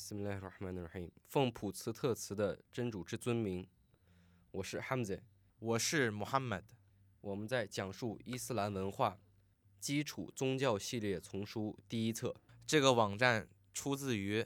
Bismillahirrahmanirrahim。奉普茨特茨的真主之尊名，我是 Hamza， 我是 Muhammad。 我们在讲述伊斯兰文化基础宗教系列丛书第一册。 这个网站出自于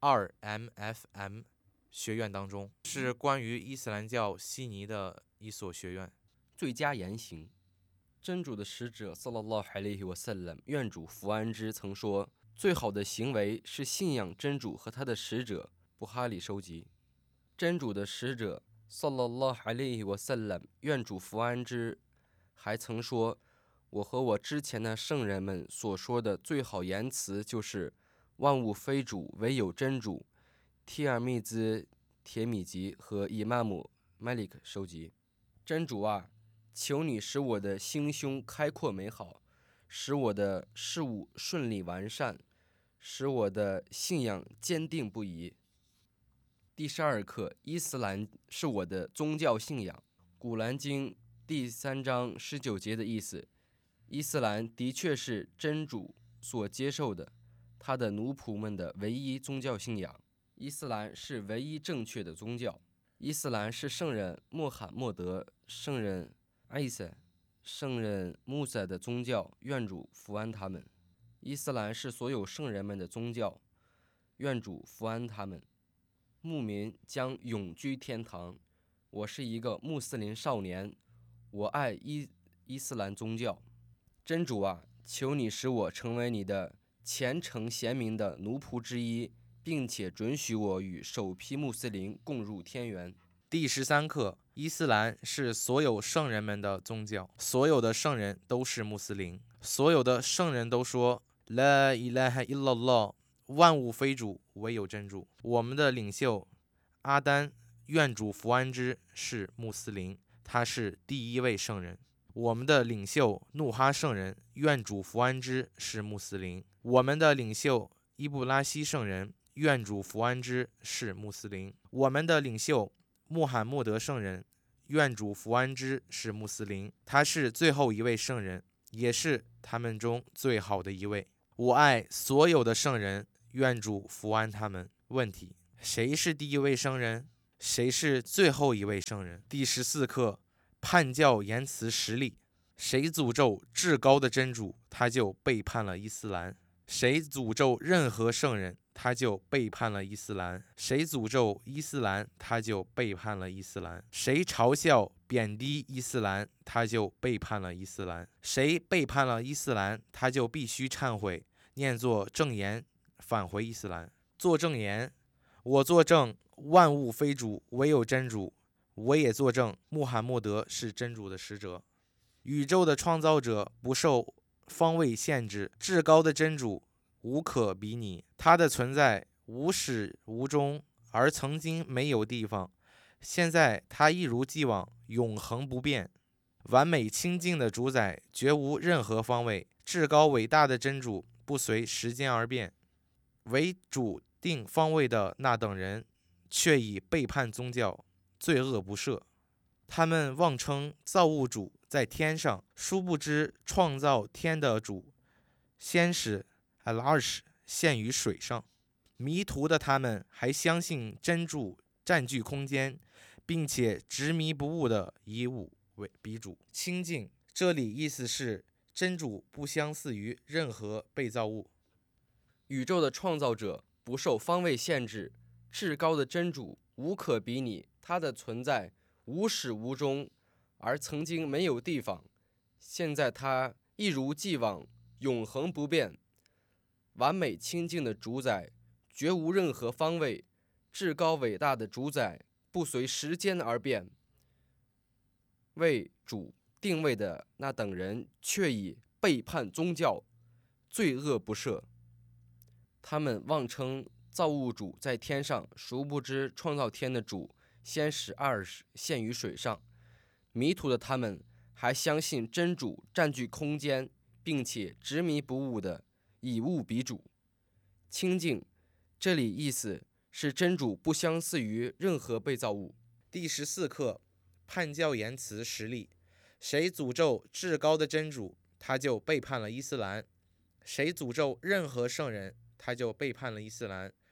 2MFM 学院当中，是关于伊斯兰教悉尼的一所学院。 最佳言行，真主的使者 Sallallahu Alaihi Wasallam 愿主福安之曾说，最好的行为是信仰真主和他的使者。布哈里收集。真主的使者 Sallallahu Alaihi Wasallam 愿主福安之还曾说，我和我之前的圣人们所说的最好言辞就是万物非主，唯有真主。提尔密兹、铁米吉和伊玛目 Malik 收集。真主啊，求你使我的心胸开阔美好，使我的事物顺利完善，使我的信仰坚定不移。第12课，伊斯兰是我的宗教信仰。古兰经第3章19节的意思，伊斯兰的确是真主所接受的，他的奴仆们的唯一宗教信仰。伊斯兰是唯一正确的宗教。伊斯兰是圣人穆罕默德、圣人艾萨、圣人穆萨的宗教，愿主福安他们。伊斯兰是所有圣人们的宗教，愿主福安他们。牧民将永居天堂。我是一个穆斯林少年，我爱伊斯兰宗教。真主啊，求你使我成为你的虔诚贤明的奴仆之一，并且准许我与首批穆斯林共入天园。 第13课，伊斯兰是所有圣人们的宗教，所有的圣人都是穆斯林，所有的圣人都说 La ilaha illallah， 万物非主，唯有真主。我们的领袖阿丹，愿主福安之，是穆斯林，他是第一位圣人。我们的领袖努哈圣人，愿主福安之，是穆斯林。我们的领袖伊布拉希圣人，愿主福安之，是穆斯林。我们的领袖穆罕默德圣人，愿主福安之，是穆斯林。他是最后一位圣人，也是他们中最好的一位。我爱所有的圣人，愿主福安他们。问题：谁是第一位圣人？谁是最后一位圣人？第14课，叛教言辞实例。谁诅咒至高的真主，他就背叛了伊斯兰。谁诅咒任何圣人，他就背叛了伊斯兰。谁诅咒伊斯兰，他就背叛了伊斯兰。谁嘲笑贬低伊斯兰，他就背叛了伊斯兰。谁背叛了伊斯兰，他就必须忏悔，念作证言，返回伊斯兰。作证言：我作证，万物非主，唯有真主。我也作证，穆罕默德是真主的使者。宇宙的创造者不受方位限制，至高的真主无可比拟，他的存在无始无终，而曾经没有地方。现在他一如既往，永恒不变，完美清净的主宰，绝无任何方位。至高伟大的真主不随时间而变，为主定方位的那等人却已背叛宗教，罪恶不赦。他们妄称造物主在天上，殊不知创造天的主先使al-Arsh现于水上。迷途的他们还相信真主占据空间，并且执迷不悟的以物为比主。清净，这里意思是真主不相似于任何被造物。 宇宙的创造者不受方位限制，至高的真主无可比拟，他的存在无始无终，而曾经没有地方。现在他一如既往，永恒不变，完美清净的主宰，绝无任何方位。至高伟大的主宰不随时间而变，为主定位的那等人却已背叛宗教，罪恶不赦。他们妄称造物主在天上，殊不知创造天的主先使Arsh现于水上。迷途的他们还相信真主占据空间，并且执迷不悟的以物比主。清净，这里意思是真主不相似于任何被造物。 第14课，叛教言辞实例。谁诅咒至高的真主，他就背叛了伊斯兰。谁诅咒任何圣人，他就背叛了伊斯兰。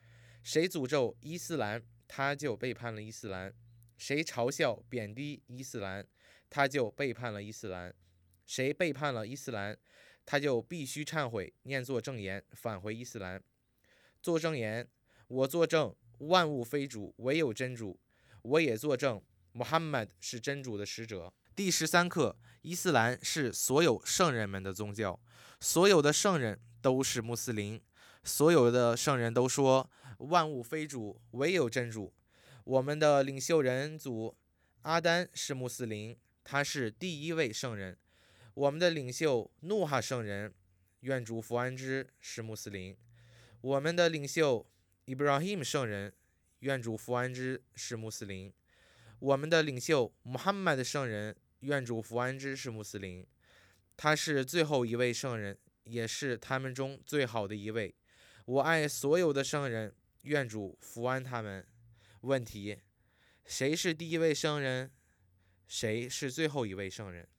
谁诅咒伊斯兰，他就背叛了伊斯兰；谁嘲笑贬低伊斯兰，他就背叛了伊斯兰；谁背叛了伊斯兰，他就必须忏悔，念作证言，返回伊斯兰。作证言：我作证，万物非主，唯有真主；我也作证，穆罕默德是真主的使者。第13课：伊斯兰是所有圣人们的宗教，所有的圣人都是穆斯林，所有的圣人都说万物非主，唯有真主。我们的领袖人祖阿丹是穆斯林，他是第一位圣人。我们的领袖努哈圣人，愿主福安之，是穆斯林。我们的领袖伊布拉希姆圣人，愿主福安之，是穆斯林。我们的领袖穆罕默德圣人，愿主福安之，是穆斯林。他是最后一位圣人，也是他们中最好的一位。我爱所有的圣人，愿主福安他们。问题：谁是第一位圣人？谁是最后一位圣人？